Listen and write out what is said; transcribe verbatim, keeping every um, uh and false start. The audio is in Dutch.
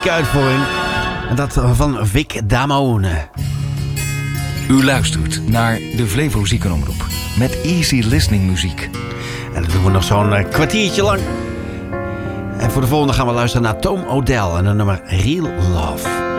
uitvoering. En dat van Vic Damone. U luistert naar de Flevo Ziekenomroep met easy listening muziek. En dat doen we nog zo'n kwartiertje lang. En voor de volgende gaan we luisteren naar Tom Odell en een nummer Real Love.